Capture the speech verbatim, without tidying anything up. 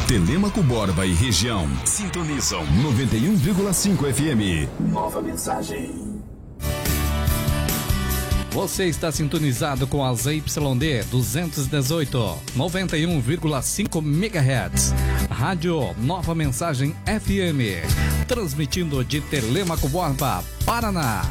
Telêmaco Borba e região sintonizam noventa e um vírgula cinco F M. Nova Mensagem. Você está sintonizado com a Z Y D duzentos e dezoito, noventa e um vírgula cinco megahertz. Rádio Nova Mensagem F M. Transmitindo de Telêmaco Borba, Paraná.